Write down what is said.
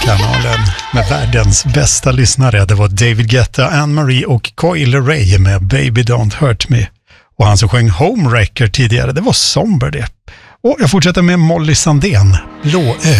kanalen med världens bästa lyssnare. Det var David Guetta, Anne-Marie och Coil Ray med Baby Don't Hurt Me. Och han som sjöng Homewrecker tidigare, det var Somber det. Och jag fortsätter med Molly Sandén, Blåögd.